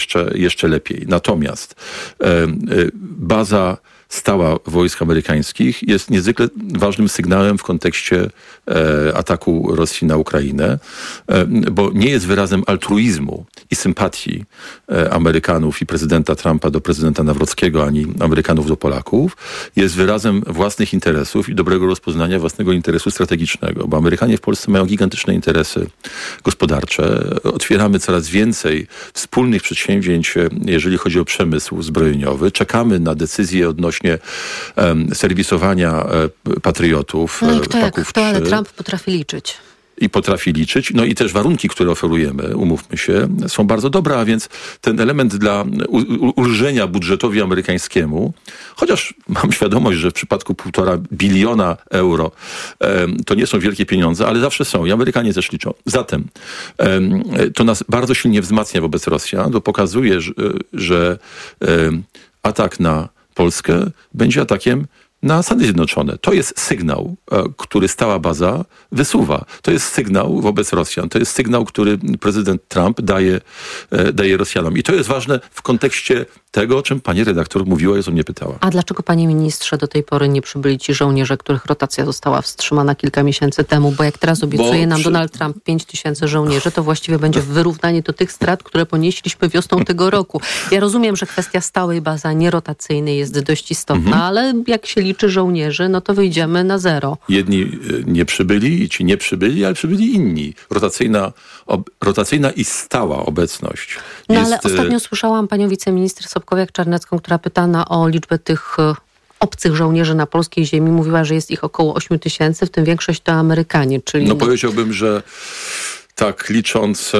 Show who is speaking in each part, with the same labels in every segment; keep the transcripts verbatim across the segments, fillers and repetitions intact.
Speaker 1: jeszcze, jeszcze lepiej. Natomiast e, e, baza stała wojsk amerykańskich jest niezwykle ważnym sygnałem w kontekście e, ataku Rosji na Ukrainę, e, bo nie jest wyrazem altruizmu i sympatii e, Amerykanów i prezydenta Trumpa do prezydenta Nawrockiego, ani Amerykanów do Polaków. Jest wyrazem własnych interesów i dobrego rozpoznania własnego interesu strategicznego, bo Amerykanie w Polsce mają gigantyczne interesy gospodarcze. Otwieramy coraz więcej wspólnych przedsięwzięć, jeżeli chodzi o przemysł zbrojeniowy. Czekamy na decyzje odnośnie Um, serwisowania um, patriotów.
Speaker 2: No i kto jak kto, ale Trump potrafi liczyć.
Speaker 1: I potrafi liczyć. No i też warunki, które oferujemy, umówmy się, są bardzo dobre, a więc ten element dla ulżenia budżetowi amerykańskiemu, chociaż mam świadomość, że w przypadku półtora biliona euro um, to nie są wielkie pieniądze, ale zawsze są i Amerykanie też liczą. Zatem um, to nas bardzo silnie wzmacnia wobec Rosjan, to pokazuje, że, że um, atak na Polskę będzie atakiem na Stany Zjednoczone. To jest sygnał, który stała baza wysuwa. To jest sygnał wobec Rosjan. To jest sygnał, który prezydent Trump daje, daje Rosjanom. I to jest ważne w kontekście tego, o czym pani redaktor mówiła i o mnie pytała.
Speaker 2: A dlaczego, panie ministrze, do tej pory nie przybyli ci żołnierze, których rotacja została wstrzymana kilka miesięcy temu? Bo jak teraz obiecuje Bo nam przy... Donald Trump pięć tysięcy żołnierzy, to właściwie będzie wyrównanie do tych strat, które ponieśliśmy wiosną tego roku. Ja rozumiem, że kwestia stałej bazy, a nie rotacyjnej jest dość istotna, mhm. ale jak się liczy żołnierzy, no to wyjdziemy na zero.
Speaker 1: Jedni nie przybyli, ci nie przybyli, ale przybyli inni. Rotacyjna, ob, rotacyjna i stała obecność.
Speaker 2: No
Speaker 1: jest...
Speaker 2: ale ostatnio słyszałam panią wiceminister Sobkowiak-Czarnecką, która pytana o liczbę tych obcych żołnierzy na polskiej ziemi, mówiła, że jest ich około ośmiu tysięcy, w tym większość to Amerykanie, czyli...
Speaker 1: No powiedziałbym, że tak licząc,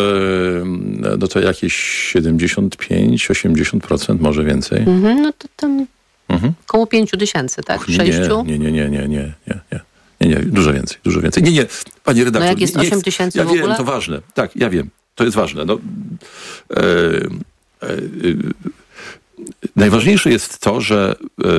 Speaker 1: no to jakieś siedemdziesiąt pięć do osiemdziesięciu procent, może więcej.
Speaker 2: Mhm, no to tam mhm. około pięciu tysięcy, tak?
Speaker 1: Nie,
Speaker 2: Sześciu?
Speaker 1: Nie, nie, nie, nie, nie, nie, nie. Nie, nie, dużo więcej, dużo więcej. Nie, nie, pani redaktor.
Speaker 2: No jak jest osiem tysięcy
Speaker 1: ja
Speaker 2: w ogóle?
Speaker 1: wiem, to ważne. Tak, ja wiem. To jest ważne. No, e, e, e, najważniejsze jest to, że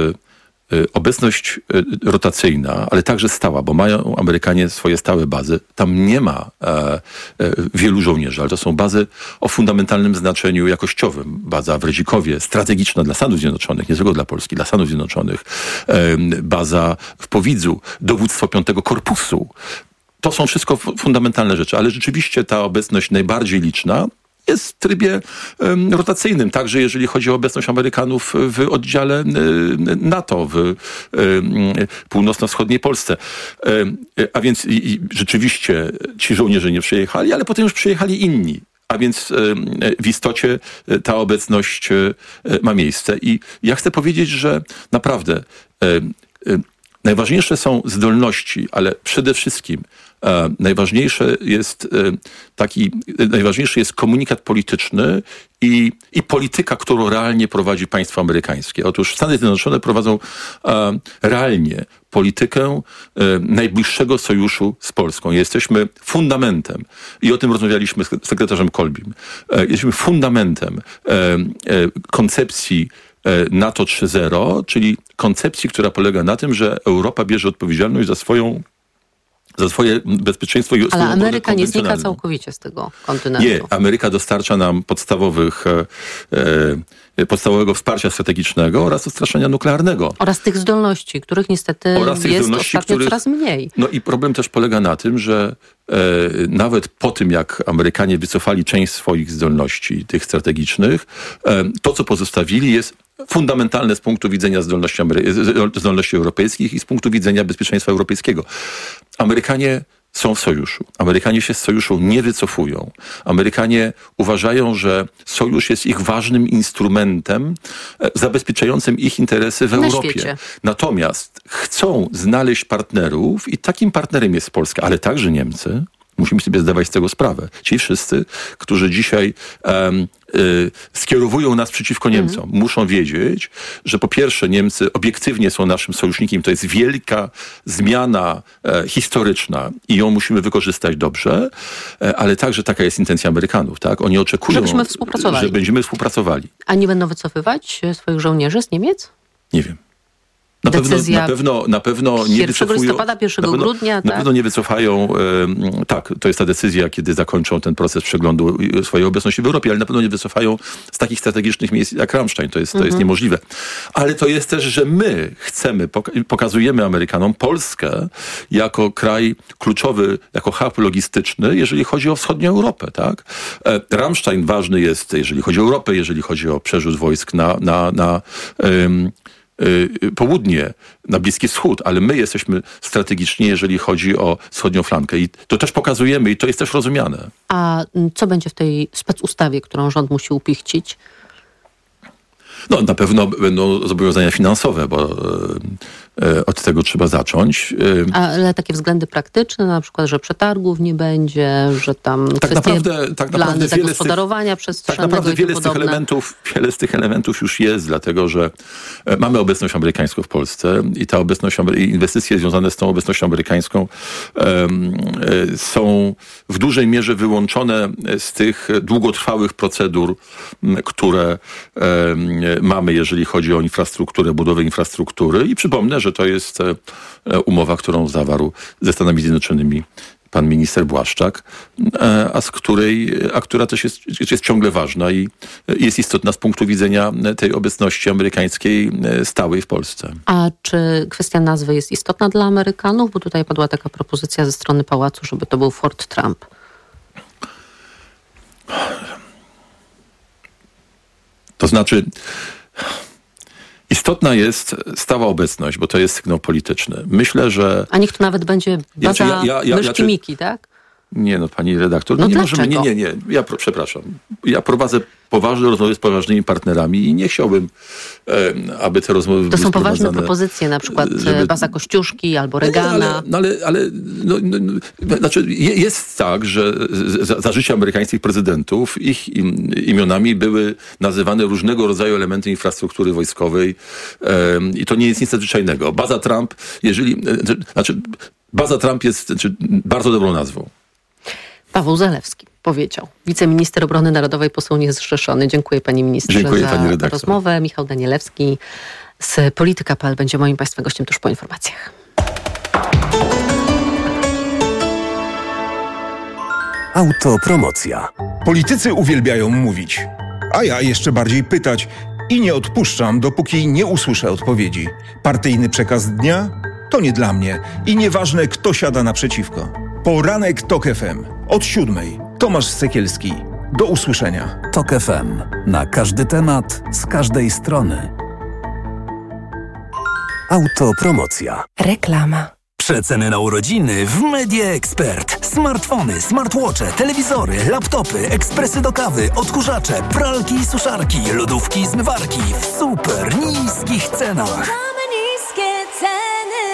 Speaker 1: e, e, obecność rotacyjna, ale także stała, bo mają Amerykanie swoje stałe bazy. Tam nie ma e, e, wielu żołnierzy, ale to są bazy o fundamentalnym znaczeniu jakościowym. Baza w Redzikowie, strategiczna dla Stanów Zjednoczonych, nie tylko dla Polski, dla Stanów Zjednoczonych. E, baza w Powidzu, dowództwo piątego Korpusu. To są wszystko fundamentalne rzeczy, ale rzeczywiście ta obecność najbardziej liczna jest w trybie um, rotacyjnym, także jeżeli chodzi o obecność Amerykanów w oddziale um, NATO w um, północno-wschodniej Polsce. Um, a więc i, i rzeczywiście ci żołnierze nie przyjechali, ale potem już przyjechali inni. A więc um, w istocie ta obecność um, ma miejsce. I ja chcę powiedzieć, że naprawdę um, um, najważniejsze są zdolności, ale przede wszystkim e, najważniejsze jest e, taki, e, najważniejszy jest komunikat polityczny i, i polityka, którą realnie prowadzi państwo amerykańskie. Otóż Stany Zjednoczone prowadzą e, realnie politykę e, najbliższego sojuszu z Polską. Jesteśmy fundamentem, i o tym rozmawialiśmy z sekretarzem Kolbim, e, jesteśmy fundamentem e, e, koncepcji NATO trzy zero, czyli koncepcji, która polega na tym, że Europa bierze odpowiedzialność za swoją za swoje bezpieczeństwo i
Speaker 2: Ale Ameryka nie znika całkowicie z tego kontynentu.
Speaker 1: Nie, Ameryka dostarcza nam podstawowych, e, podstawowego wsparcia strategicznego oraz odstraszania nuklearnego.
Speaker 2: Oraz tych zdolności, których niestety jest ostatnio których, coraz mniej.
Speaker 1: No i problem też polega na tym, że e, nawet po tym, jak Amerykanie wycofali część swoich zdolności, tych strategicznych, e, to, co pozostawili, jest fundamentalne z punktu widzenia zdolności, Amery- zdolności europejskich i z punktu widzenia bezpieczeństwa europejskiego. Amerykanie są w sojuszu. Amerykanie się z sojuszu nie wycofują. Amerykanie uważają, że sojusz jest ich ważnym instrumentem zabezpieczającym ich interesy w
Speaker 2: Na
Speaker 1: Europie.
Speaker 2: świecie.
Speaker 1: Natomiast chcą znaleźć partnerów i takim partnerem jest Polska, ale także Niemcy. Musimy sobie zdawać z tego sprawę. Ci wszyscy, którzy dzisiaj um, y, skierowują nas przeciwko Niemcom, mm. muszą wiedzieć, że po pierwsze Niemcy obiektywnie są naszym sojusznikiem. To jest wielka zmiana e, historyczna i ją musimy wykorzystać dobrze, e, ale także taka jest intencja Amerykanów. Tak? Oni oczekują,
Speaker 2: Żebyśmy współpracowali.
Speaker 1: że będziemy współpracowali.
Speaker 2: A nie będą wycofywać swoich żołnierzy z Niemiec?
Speaker 1: Nie wiem. Na pewno,
Speaker 2: decyzja
Speaker 1: na pewno, na pewno nie
Speaker 2: pierwszego
Speaker 1: wycofują,
Speaker 2: listopada, pierwszego
Speaker 1: na pewno,
Speaker 2: grudnia,
Speaker 1: na
Speaker 2: tak?
Speaker 1: pewno nie wycofają, e, tak, to jest ta decyzja, kiedy zakończą ten proces przeglądu swojej obecności w Europie, ale na pewno nie wycofają z takich strategicznych miejsc jak Ramstein, to jest, to mhm. jest niemożliwe. Ale to jest też, że my chcemy, pokazujemy Amerykanom Polskę jako kraj kluczowy, jako hub logistyczny, jeżeli chodzi o wschodnią Europę, tak? E, Ramstein ważny jest, jeżeli chodzi o Europę, jeżeli chodzi o przerzut wojsk na, na, na um, południe, na Bliski Wschód, ale my jesteśmy strategiczni, jeżeli chodzi o wschodnią flankę i to też pokazujemy i to jest też rozumiane.
Speaker 2: A co będzie w tej specustawie, którą rząd musi upichcić?
Speaker 1: No na pewno będą zobowiązania finansowe, bo e, od tego trzeba zacząć.
Speaker 2: Ale takie względy praktyczne, na przykład, że przetargów nie będzie, że tam
Speaker 1: tak
Speaker 2: kwestie
Speaker 1: naprawdę, tak
Speaker 2: plany
Speaker 1: naprawdę
Speaker 2: zagospodarowania przestrzennego.
Speaker 1: Tak naprawdę wiele z, tych elementów, wiele z tych elementów już jest, dlatego że mamy obecność amerykańską w Polsce i ta obecność, inwestycje związane z tą obecnością amerykańską um, są w dużej mierze wyłączone z tych długotrwałych procedur, które um, mamy, jeżeli chodzi o infrastrukturę, budowę infrastruktury. I przypomnę, że to jest umowa, którą zawarł ze Stanami Zjednoczonymi pan minister Błaszczak, a z której, a która też jest, jest ciągle ważna i jest istotna z punktu widzenia tej obecności amerykańskiej stałej w Polsce.
Speaker 2: A czy kwestia nazwy jest istotna dla Amerykanów? Bo tutaj padła taka propozycja ze strony pałacu, żeby to był Fort Trump.
Speaker 1: To znaczy, istotna jest stała obecność, bo to jest sygnał polityczny. Myślę, że...
Speaker 2: A niech to nawet będzie baza
Speaker 1: ja, ja, ja,
Speaker 2: myszki
Speaker 1: ja,
Speaker 2: Miki, tak?
Speaker 1: Nie no, pani redaktor, no,
Speaker 2: no
Speaker 1: nie
Speaker 2: dlaczego?
Speaker 1: możemy, nie, nie, nie, ja pro, przepraszam. Ja prowadzę poważne rozmowy z poważnymi partnerami i nie chciałbym, e, aby te rozmowy
Speaker 2: To
Speaker 1: były
Speaker 2: są poważne
Speaker 1: sprowadzane,
Speaker 2: propozycje, na przykład
Speaker 1: żeby...
Speaker 2: baza Kościuszki albo Reagana.
Speaker 1: No ale, ale, ale no, no, no, znaczy jest tak, że za, za życia amerykańskich prezydentów ich im, imionami były nazywane różnego rodzaju elementy infrastruktury wojskowej e, i to nie jest nic nadzwyczajnego. Baza Trump, jeżeli, znaczy baza Trump jest znaczy, bardzo dobrą nazwą.
Speaker 2: Paweł Zalewski powiedział. Wiceminister Obrony Narodowej, poseł niezrzeszony. Dziękuję panie ministrze
Speaker 1: Dziękuję,
Speaker 2: za
Speaker 1: pani redaktor.
Speaker 2: rozmowę. Michał Danielewski z polityka kropka p l będzie moim państwa gościem tuż po informacjach.
Speaker 3: Autopromocja.
Speaker 4: Politycy uwielbiają mówić, a ja jeszcze bardziej pytać i nie odpuszczam, dopóki nie usłyszę odpowiedzi. Partyjny przekaz dnia? To nie dla mnie i nieważne, kto siada naprzeciwko. Poranek Tok F M. Od siódmej. Tomasz Sekielski. Do usłyszenia.
Speaker 3: Tok F M. Na każdy temat, z każdej strony. Autopromocja.
Speaker 5: Reklama.
Speaker 6: Przeceny na urodziny w Media Expert. Smartfony, smartwatche, telewizory, laptopy, ekspresy do kawy, odkurzacze, pralki i suszarki, lodówki i zmywarki w super niskich cenach.
Speaker 5: Mamy niskie ceny.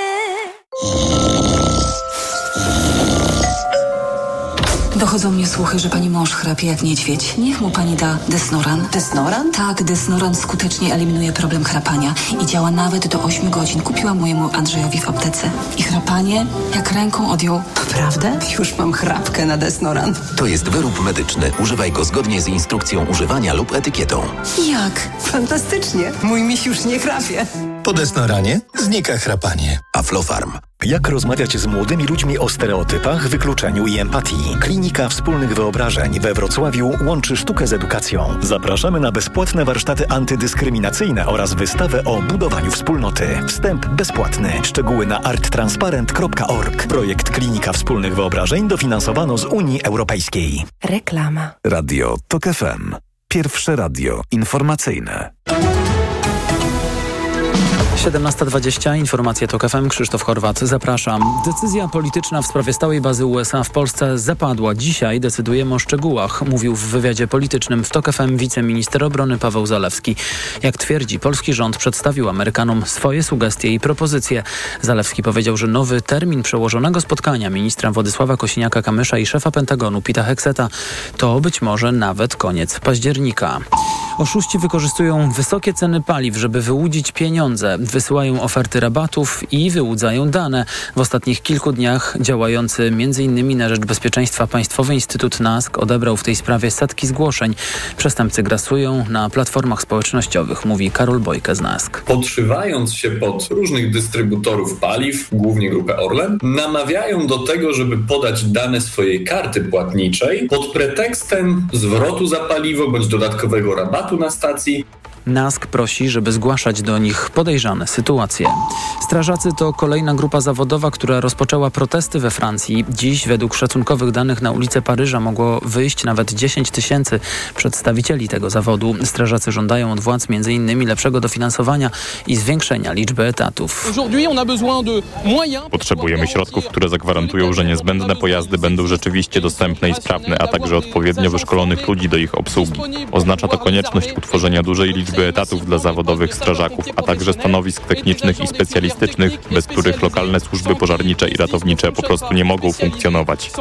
Speaker 7: Dochodzą mnie słuchy, że pani mąż chrapie jak niedźwiedź. Niech mu pani da Desnoran.
Speaker 8: Desnoran?
Speaker 7: Tak, Desnoran skutecznie eliminuje problem chrapania i działa nawet do ośmiu godzin. Kupiłam mojemu Andrzejowi w aptece. I chrapanie jak ręką odjął.
Speaker 8: Naprawdę? Już mam chrapkę na Desnoran.
Speaker 9: To jest wyrób medyczny. Używaj go zgodnie z instrukcją używania lub etykietą.
Speaker 7: Jak?
Speaker 8: Fantastycznie. Mój miś już nie chrapie.
Speaker 10: Po Desnoranie znika chrapanie.
Speaker 9: Aflofarm.
Speaker 11: Jak rozmawiać z młodymi ludźmi o stereotypach, wykluczeniu i empatii? Klinika Wspólnych Wyobrażeń we Wrocławiu łączy sztukę z edukacją. Zapraszamy na bezpłatne warsztaty antydyskryminacyjne oraz wystawę o budowaniu wspólnoty. Wstęp bezpłatny. Szczegóły na arttransparent kropka org. Projekt Klinika Wspólnych Wyobrażeń dofinansowano z Unii Europejskiej.
Speaker 5: Reklama.
Speaker 3: Radio Tok F M. Pierwsze radio informacyjne.
Speaker 12: siedemnasta dwadzieścia, informacje Tok F M, Krzysztof Horwat, zapraszam. Decyzja polityczna w sprawie stałej bazy U S A w Polsce zapadła. Dzisiaj decydujemy o szczegółach, mówił w wywiadzie politycznym w Tok F M wiceminister obrony Paweł Zalewski. Jak twierdzi, polski rząd przedstawił Amerykanom swoje sugestie i propozycje. Zalewski powiedział, że nowy termin przełożonego spotkania ministra Władysława Kosiniaka-Kamysza i szefa Pentagonu Pita Hegseta to być może nawet koniec października. Oszuści wykorzystują wysokie ceny paliw, żeby wyłudzić pieniądze. Wysyłają oferty rabatów i wyłudzają dane. W ostatnich kilku dniach działający m in na rzecz bezpieczeństwa Państwowy Instytut NASK odebrał w tej sprawie setki zgłoszeń. Przestępcy grasują na platformach społecznościowych, mówi Karol Bojka z NASK.
Speaker 13: Podszywając się pod różnych dystrybutorów paliw, głównie grupę Orlen, namawiają do tego, żeby podać dane swojej karty płatniczej pod pretekstem zwrotu za paliwo bądź dodatkowego rabatu na stacji.
Speaker 12: NASK prosi, żeby zgłaszać do nich podejrzane sytuacje. Strażacy to kolejna grupa zawodowa, która rozpoczęła protesty we Francji. Dziś według szacunkowych danych na ulice Paryża mogło wyjść nawet dziesięć tysięcy przedstawicieli tego zawodu. Strażacy żądają od władz między innymi lepszego dofinansowania i zwiększenia liczby etatów.
Speaker 14: Potrzebujemy środków, które zagwarantują, że niezbędne pojazdy będą rzeczywiście dostępne i sprawne, a także odpowiednio wyszkolonych ludzi do ich obsługi. Oznacza to konieczność utworzenia dużej liczby etatów dla zawodowych strażaków, a także stanowisk technicznych i specjalistycznych, bez których lokalne służby pożarnicze i ratownicze po prostu nie mogą funkcjonować.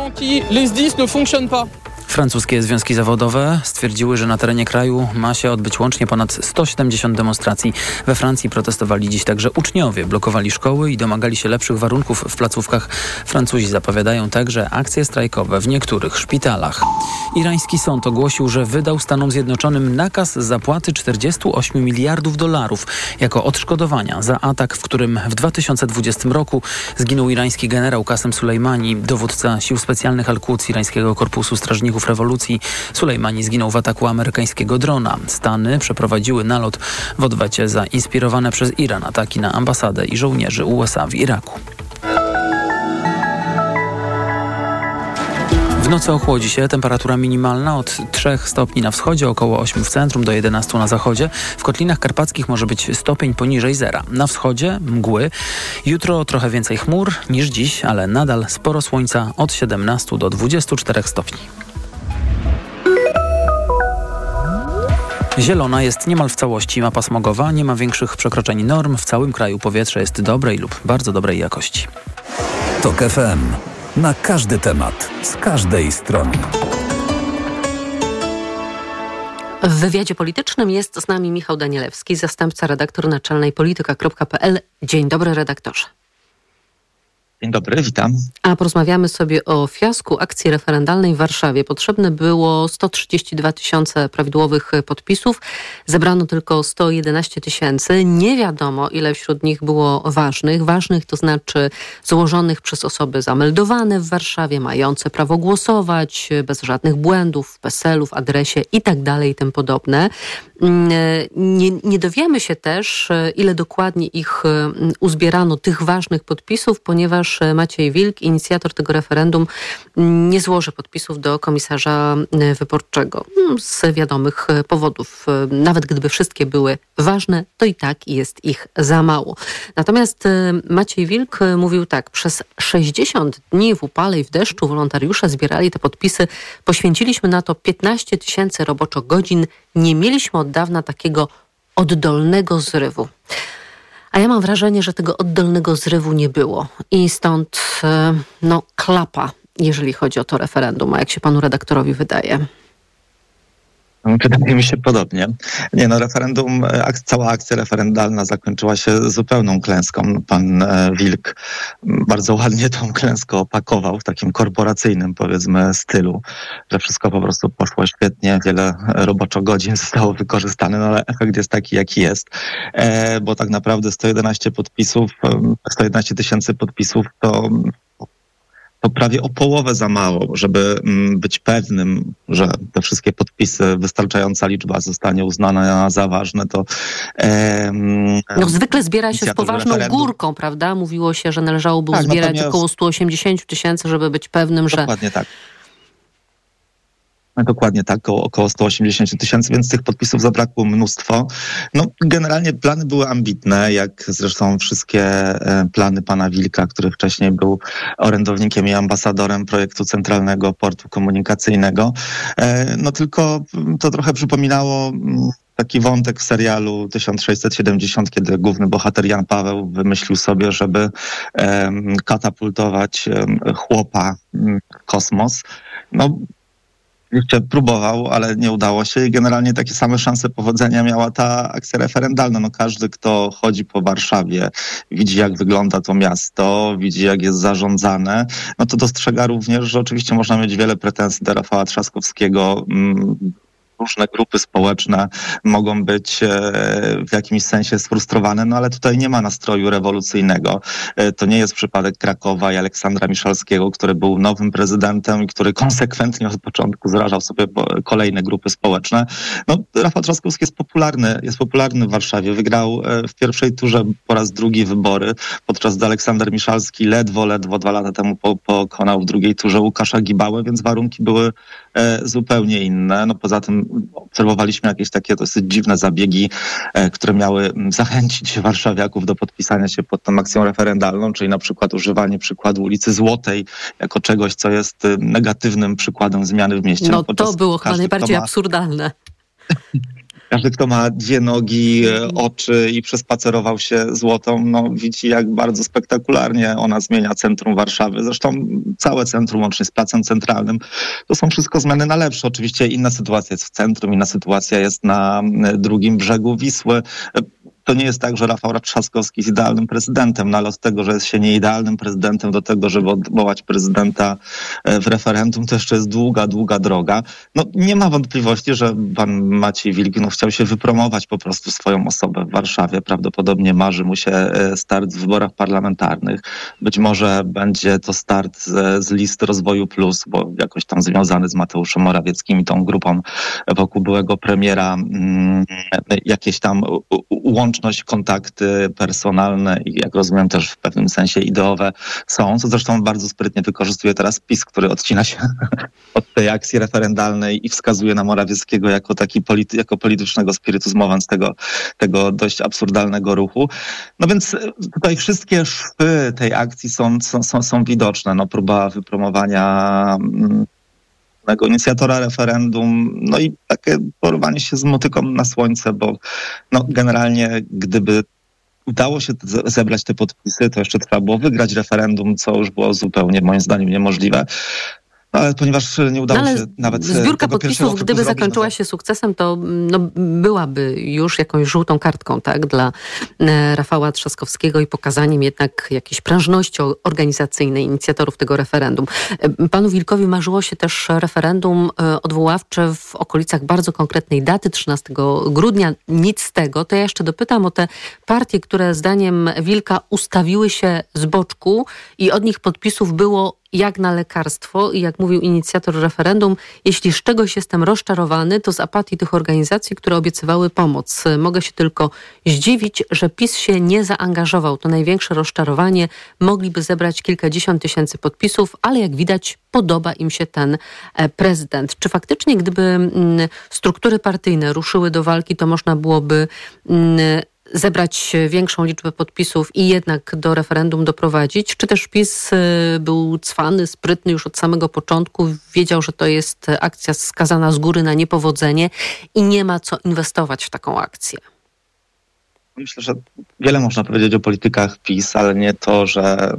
Speaker 12: Francuskie związki zawodowe stwierdziły, że na terenie kraju ma się odbyć łącznie ponad sto siedemdziesiąt demonstracji. We Francji protestowali dziś także uczniowie, blokowali szkoły i domagali się lepszych warunków w placówkach. Francuzi zapowiadają także akcje strajkowe w niektórych szpitalach. Irański sąd ogłosił, że wydał Stanom Zjednoczonym nakaz zapłaty czterdziestu ośmiu miliardów dolarów jako odszkodowania za atak, w którym w dwa tysiące dwudziestym roku zginął irański generał Qasem Sulejmani, dowódca sił specjalnych Al-Quds irańskiego korpusu strażników rewolucji. Sulejmani zginął w ataku amerykańskiego drona. Stany przeprowadziły nalot w odwecie za inspirowane przez Iran ataki na ambasadę i żołnierzy U S A w Iraku. W nocy ochłodzi się, temperatura minimalna od trzech stopni na wschodzie, około ośmiu w centrum, do jedenastu na zachodzie. W Kotlinach Karpackich może być stopień poniżej zera. Na wschodzie mgły. Jutro trochę więcej chmur niż dziś, ale nadal sporo słońca, od siedemnastu do dwudziestu czterech stopni. Zielona jest niemal w całości mapa smogowa, nie ma większych przekroczeń norm. W całym kraju powietrze jest dobrej lub bardzo dobrej jakości.
Speaker 3: TOK F M. Na każdy temat, z każdej strony.
Speaker 2: W wywiadzie politycznym jest z nami Michał Danielewski, zastępca redaktor naczelnej polityka kropka p l. Dzień dobry, redaktorze.
Speaker 15: Dzień dobry, witam.
Speaker 2: A porozmawiamy sobie o fiasku akcji referendalnej w Warszawie. Potrzebne było sto trzydzieści dwa tysiące prawidłowych podpisów. Zebrano tylko sto jedenaście tysięcy. Nie wiadomo, ile wśród nich było ważnych. Ważnych to znaczy złożonych przez osoby zameldowane w Warszawie, mające prawo głosować, bez żadnych błędów w PESEL-u, w adresie i tak dalej i tym podobne. Nie, nie dowiemy się też, ile dokładnie ich uzbierano, tych ważnych podpisów, ponieważ Maciej Wilk, inicjator tego referendum, nie złoży podpisów do komisarza wyborczego z wiadomych powodów. Nawet gdyby wszystkie były ważne, to i tak jest ich za mało. Natomiast Maciej Wilk mówił tak: przez sześćdziesiąt dni w upale i w deszczu wolontariusze zbierali te podpisy. Poświęciliśmy na to piętnaście tysięcy roboczo godzin. Nie mieliśmy od dawna takiego oddolnego zrywu. A ja mam wrażenie, że tego oddolnego zrywu nie było. I stąd no, klapa, jeżeli chodzi o to referendum. A jak się panu redaktorowi wydaje?
Speaker 15: Wydaje mi się podobnie. Nie no, referendum, ak- cała akcja referendalna zakończyła się zupełną klęską. Pan e, Wilk bardzo ładnie tą klęskę opakował w takim korporacyjnym, powiedzmy, stylu, że wszystko po prostu poszło świetnie, wiele roboczo godzin zostało wykorzystane, no ale efekt jest taki, jaki jest, e, bo tak naprawdę sto jedenaście podpisów, sto jedenaście tysięcy podpisów to to prawie o połowę za mało, żeby być pewnym, że te wszystkie podpisy, wystarczająca liczba zostanie uznana za ważne, to... E,
Speaker 2: no zwykle zbiera się z poważną referendum. górką, prawda? Mówiło się, że należałoby tak, zbierać natomiast... około sto osiemdziesiąt tysięcy, żeby być pewnym, że...
Speaker 15: Dokładnie tak. Dokładnie tak, około sto osiemdziesiąt tysięcy, więc tych podpisów zabrakło mnóstwo. No, generalnie plany były ambitne, jak zresztą wszystkie plany pana Wilka, który wcześniej był orędownikiem i ambasadorem projektu Centralnego Portu Komunikacyjnego. No tylko to trochę przypominało taki wątek w serialu tysiąc sześćset siedemdziesiąt, kiedy główny bohater Jan Paweł wymyślił sobie, żeby katapultować chłopa w kosmos. No, Jeszcze próbował, ale nie udało się i generalnie takie same szanse powodzenia miała ta akcja referendalna. No każdy, kto chodzi po Warszawie, widzi jak wygląda to miasto, widzi jak jest zarządzane, no to dostrzega również, że oczywiście można mieć wiele pretensji do Rafała Trzaskowskiego. Różne grupy społeczne mogą być w jakimś sensie sfrustrowane, no ale tutaj nie ma nastroju rewolucyjnego. To nie jest przypadek Krakowa i Aleksandra Miszalskiego, który był nowym prezydentem i który konsekwentnie od początku zrażał sobie kolejne grupy społeczne. No, Rafał Trzaskowski jest popularny, jest popularny w Warszawie. Wygrał w pierwszej turze po raz drugi wybory, podczas gdy Aleksander Miszalski ledwo, ledwo dwa lata temu pokonał w drugiej turze Łukasza Gibałę, więc warunki były zupełnie inne. No poza tym obserwowaliśmy jakieś takie dosyć dziwne zabiegi, które miały zachęcić warszawiaków do podpisania się pod tą akcją referendalną, czyli na przykład używanie przykładu ulicy Złotej jako czegoś, co jest negatywnym przykładem zmiany w mieście.
Speaker 2: No to było chyba najbardziej ma... absurdalne.
Speaker 15: Każdy, kto ma dwie nogi, oczy i przespacerował się Złotą, no widzi, jak bardzo spektakularnie ona zmienia centrum Warszawy. Zresztą całe centrum, łącznie z Placem Centralnym, to są wszystko zmiany na lepsze. Oczywiście inna sytuacja jest w centrum, inna sytuacja jest na drugim brzegu Wisły. To nie jest tak, że Rafał Trzaskowski jest idealnym prezydentem, no ale od tego, że jest się nieidealnym prezydentem, do tego, żeby odwołać prezydenta w referendum, to jeszcze jest długa, długa droga. No nie ma wątpliwości, że pan Maciej Wilk no, chciał się wypromować po prostu swoją osobę w Warszawie. Prawdopodobnie marzy mu się start w wyborach parlamentarnych. Być może będzie to start z, z list Rozwoju Plus, bo jakoś tam związany z Mateuszem Morawieckim i tą grupą wokół byłego premiera mm, jakieś tam łączności, kontakty personalne i jak rozumiem też w pewnym sensie ideowe są, co zresztą bardzo sprytnie wykorzystuje teraz PiS, który odcina się od tej akcji referendalnej i wskazuje na Morawieckiego jako taki polity, jako politycznego spiritus movens tego, tego dość absurdalnego ruchu. No więc tutaj wszystkie szwy tej akcji są, są, są, są widoczne. No próba wypromowania inicjatora referendum, no i takie porwanie się z motyką na słońce, bo no generalnie gdyby udało się zebrać te podpisy, to jeszcze trzeba było wygrać referendum, co już było zupełnie moim zdaniem niemożliwe. No, ale ponieważ nie udało
Speaker 2: no,
Speaker 15: się nawet
Speaker 2: zbiórka podpisów, gdyby zrobić, zakończyła no to... się sukcesem, to no, byłaby już jakąś żółtą kartką, tak, dla e, Rafała Trzaskowskiego i pokazaniem jednak jakiejś prężności organizacyjnej inicjatorów tego referendum. E, panu Wilkowi marzyło się też referendum e, odwoławcze w okolicach bardzo konkretnej daty, trzynastego grudnia. Nic z tego. To ja jeszcze dopytam o te partie, które zdaniem Wilka ustawiły się z boczku i od nich podpisów było jak na lekarstwo i jak mówił inicjator referendum, jeśli z czegoś jestem rozczarowany, to z apatii tych organizacji, które obiecywały pomoc. Mogę się tylko zdziwić, że PiS się nie zaangażował. To największe rozczarowanie. Mogliby zebrać kilkadziesiąt tysięcy podpisów, ale jak widać podoba im się ten prezydent. Czy faktycznie gdyby struktury partyjne ruszyły do walki, to można byłoby zebrać większą liczbę podpisów i jednak do referendum doprowadzić? Czy też PiS był cwany, sprytny już od samego początku, wiedział, że to jest akcja skazana z góry na niepowodzenie i nie ma co inwestować w taką akcję?
Speaker 15: Myślę, że wiele można powiedzieć o politykach PiS, ale nie to, że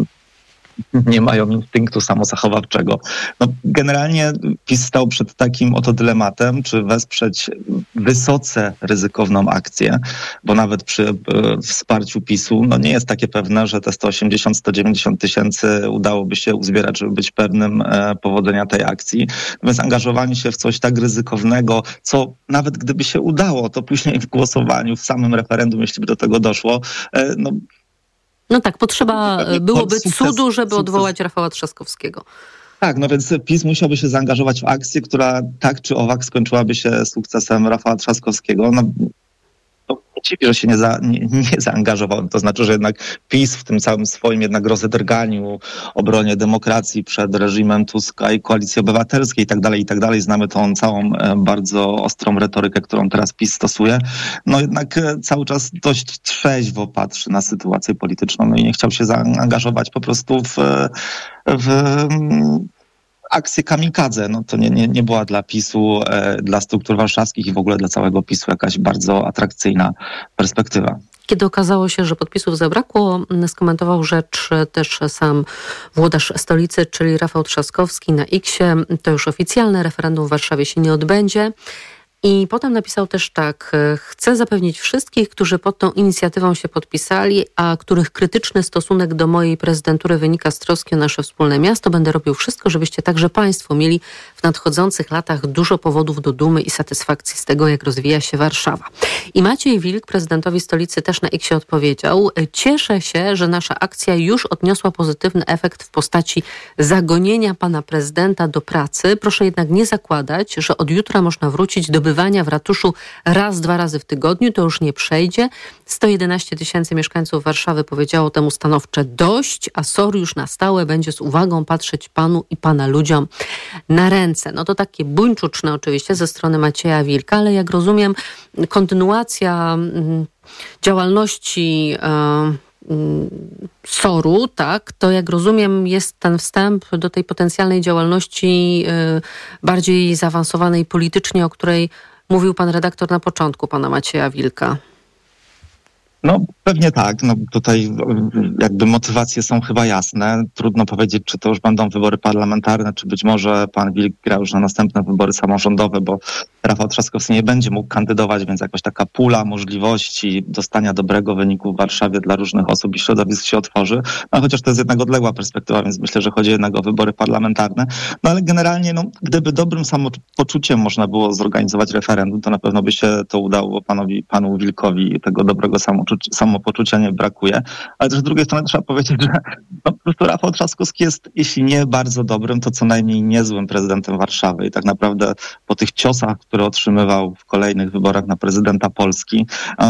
Speaker 15: nie mają instynktu samozachowawczego. No, generalnie PiS stał przed takim oto dylematem, czy wesprzeć wysoce ryzykowną akcję, bo nawet przy e, wsparciu PiSu no nie jest takie pewne, że te sto osiemdziesiąt do stu dziewięćdziesięciu tysięcy udałoby się uzbierać, żeby być pewnym e, powodzenia tej akcji. Więc angażowanie się w coś tak ryzykownego, co nawet gdyby się udało, to później w głosowaniu, w samym referendum, jeśli by do tego doszło, e, no
Speaker 2: No tak, potrzeba byłoby cudu, żeby odwołać Rafała Trzaskowskiego.
Speaker 15: Tak, no więc PiS musiałby się zaangażować w akcję, która tak czy owak skończyłaby się sukcesem Rafała Trzaskowskiego. No, no dziwi, że się nie, za, nie, nie zaangażował. To znaczy, że jednak PiS w tym całym swoim jednak rozedrganiu, obronie demokracji przed reżimem Tuska i Koalicji Obywatelskiej i tak dalej, i tak dalej. Znamy tą całą bardzo ostrą retorykę, którą teraz PiS stosuje. No jednak cały czas dość trzeźwo patrzy na sytuację polityczną no i nie chciał się zaangażować po prostu w, w akcję kamikadze. No to nie, nie, nie była dla PiSu, e, dla struktur warszawskich i w ogóle dla całego PiSu jakaś bardzo atrakcyjna perspektywa.
Speaker 2: Kiedy okazało się, że podpisów zabrakło, skomentował rzecz też sam włodarz stolicy, czyli Rafał Trzaskowski na X-ie. To już oficjalne, referendum w Warszawie się nie odbędzie. I potem napisał też tak: chcę zapewnić wszystkich, którzy pod tą inicjatywą się podpisali, a których krytyczny stosunek do mojej prezydentury wynika z troski o nasze wspólne miasto, będę robił wszystko, żebyście także państwo mieli w nadchodzących latach dużo powodów do dumy i satysfakcji z tego, jak rozwija się Warszawa. I Maciej Wilk prezydentowi stolicy też na X-ie odpowiedział: cieszę się, że nasza akcja już odniosła pozytywny efekt w postaci zagonienia pana prezydenta do pracy. Proszę jednak nie zakładać, że od jutra można wrócić do bywania w ratuszu raz, dwa razy w tygodniu, to już nie przejdzie. sto jedenaście tysięcy mieszkańców Warszawy powiedziało temu stanowcze dość, a S O R już na stałe będzie z uwagą patrzeć panu i pana ludziom na ręce. No to takie buńczuczne oczywiście ze strony Macieja Wilka, ale jak rozumiem, kontynuacja mm, działalności yy, S O R-u, tak, to jak rozumiem jest ten wstęp do tej potencjalnej działalności y, bardziej zaawansowanej politycznie, o której mówił pan redaktor na początku, pana Macieja Wilka.
Speaker 15: No pewnie tak. No, tutaj jakby motywacje są chyba jasne. Trudno powiedzieć, czy to już będą wybory parlamentarne, czy być może pan Wilk gra już na następne wybory samorządowe, bo Rafał Trzaskowski nie będzie mógł kandydować, więc jakoś taka pula możliwości dostania dobrego wyniku w Warszawie dla różnych osób i środowisk się otworzy. No chociaż to jest jednak odległa perspektywa, więc myślę, że chodzi jednak o wybory parlamentarne. No ale generalnie, no, gdyby dobrym samopoczuciem można było zorganizować referendum, to na pewno by się to udało panowi, panu Wilkowi tego dobrego samopoczucia samopoczucia nie brakuje, ale też z drugiej strony trzeba powiedzieć, że no, po prostu Rafał Trzaskowski jest, jeśli nie bardzo dobrym, to co najmniej niezłym prezydentem Warszawy i tak naprawdę po tych ciosach, które otrzymywał w kolejnych wyborach na prezydenta Polski,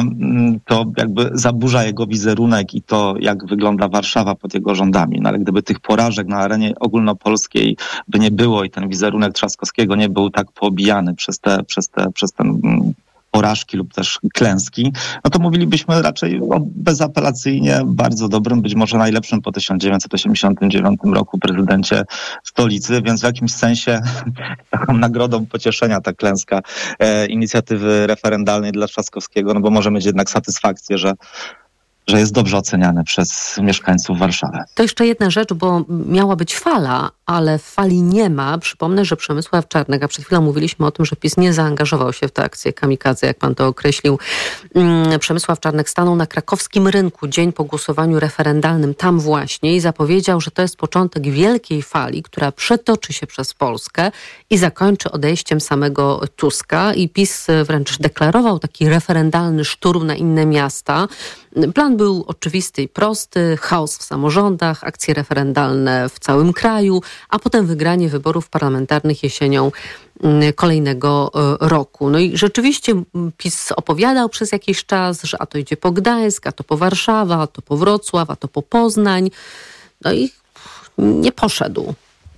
Speaker 15: to jakby zaburza jego wizerunek i to, jak wygląda Warszawa pod jego rządami. No ale gdyby tych porażek na arenie ogólnopolskiej by nie było i ten wizerunek Trzaskowskiego nie był tak poobijany przez te, przez te, przez ten porażki lub też klęski, no to mówilibyśmy raczej o bezapelacyjnie bardzo dobrym, być może najlepszym po tysiąc dziewięćset osiemdziesiątym dziewiątym roku prezydencie stolicy, więc w jakimś sensie taką nagrodą pocieszenia ta klęska e, inicjatywy referendalnej dla Trzaskowskiego, no bo może mieć jednak satysfakcję, że że jest dobrze oceniany przez mieszkańców Warszawy.
Speaker 2: To jeszcze jedna rzecz, bo miała być fala, ale fali nie ma. Przypomnę, że Przemysław Czarnek, a przed chwilą mówiliśmy o tym, że PiS nie zaangażował się w tę akcję kamikadze, jak pan to określił. Przemysław Czarnek stanął na krakowskim rynku dzień po głosowaniu referendalnym tam właśnie i zapowiedział, że to jest początek wielkiej fali, która przetoczy się przez Polskę i zakończy odejściem samego Tuska. I PiS wręcz deklarował taki referendalny szturm na inne miasta. Plan był oczywisty i prosty, chaos w samorządach, akcje referendalne w całym kraju, a potem wygranie wyborów parlamentarnych jesienią kolejnego roku. No i rzeczywiście PiS opowiadał przez jakiś czas, że a to idzie po Gdańsk, a to po Warszawę, a to po Wrocław, a to po Poznań. No i nie poszedł.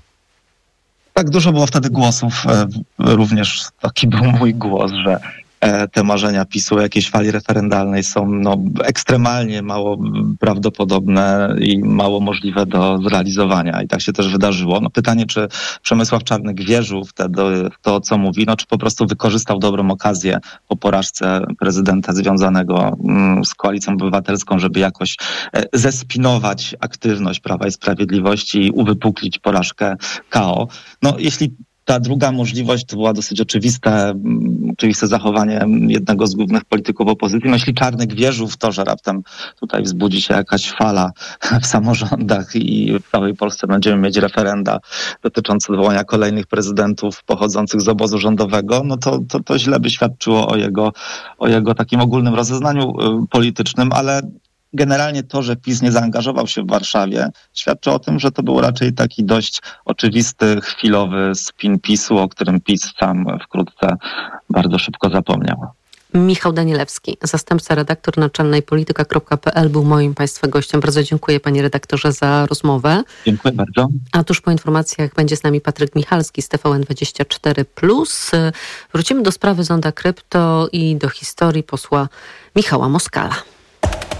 Speaker 15: Tak, dużo było wtedy głosów. Również taki był mój głos, że te marzenia PiSu o jakiejś fali referendalnej są no, ekstremalnie mało prawdopodobne i mało możliwe do zrealizowania. I tak się też wydarzyło. No, pytanie, czy Przemysław Czarnek wierzył wtedy w to, co mówi, no, czy po prostu wykorzystał dobrą okazję po porażce prezydenta związanego z Koalicją Obywatelską, żeby jakoś zespinować aktywność Prawa i Sprawiedliwości i uwypuklić porażkę K O. No, jeśli ta druga możliwość to była dosyć oczywiste, oczywiste zachowanie jednego z głównych polityków opozycji. No, jeśli Czarnek wierzył w to, że raptem tutaj wzbudzi się jakaś fala w samorządach i w całej Polsce będziemy mieć referenda dotyczące odwołania kolejnych prezydentów pochodzących z obozu rządowego, no to, to, to źle by świadczyło o jego, o jego takim ogólnym rozeznaniu politycznym, ale generalnie to, że PiS nie zaangażował się w Warszawie, świadczy o tym, że to był raczej taki dość oczywisty, chwilowy spin PiSu, o którym PiS sam wkrótce bardzo szybko zapomniał.
Speaker 2: Michał Danielewski, zastępca redaktor naczelnej polityka kropka p l, był moim państwa gościem. Bardzo dziękuję, panie redaktorze, za rozmowę.
Speaker 15: Dziękuję bardzo.
Speaker 2: A tuż po informacjach będzie z nami Patryk Michalski z T V N dwadzieścia cztery plus. Wrócimy do sprawy Zonda Krypto i do historii posła Michała Moskala.